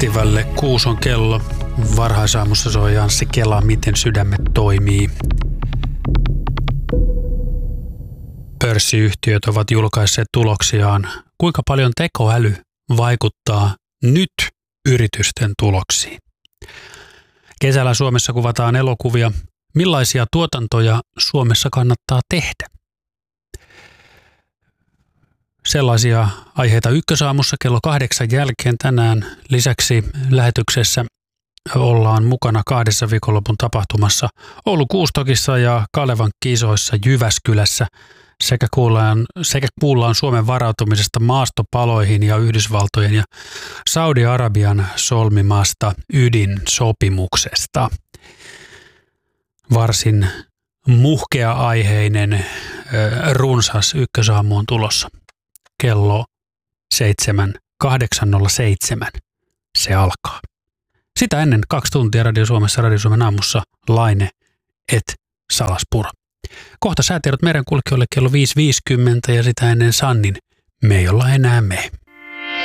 etsivälle. 6 on kello. Varhaisaamussa soi Anssi Kela, miten sydämet toimii. Pörssiyhtiöt ovat julkaisseet tuloksiaan. Kuinka paljon tekoäly vaikuttaa nyt yritysten tuloksiin? Kesällä Suomessa kuvataan elokuvia. Millaisia tuotantoja Suomessa kannattaa tehdä? Sellaisia aiheita Ykkösaamussa kello 8 jälkeen tänään. Lisäksi lähetyksessä ollaan mukana 2 viikonlopun tapahtumassa Oulun Kuustokissa ja Kalevan kisoissa Jyväskylässä. Sekä kuullaan Suomen varautumisesta maastopaloihin ja Yhdysvaltojen ja Saudi-Arabian solmimasta ydinsopimuksesta. Varsin muhkea-aiheinen runsas Ykkösaamu on tulossa. Kello 8.07 se alkaa. Sitä ennen 2 tuntia Radio Suomessa, Radio Suomen aamussa Laine et Salaspuro. Kohta säätiedot merenkulkijoille kello 5.50 ja sitä ennen Sannin Me ei olla enää me.